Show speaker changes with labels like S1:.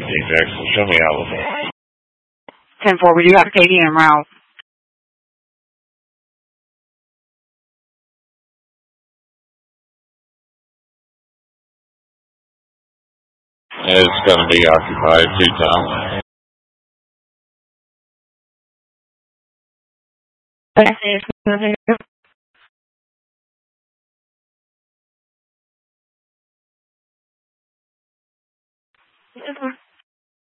S1: Jackson, show me Alabama.
S2: 10-4, we do have Katie en route.
S1: It's going to be occupied 2 times.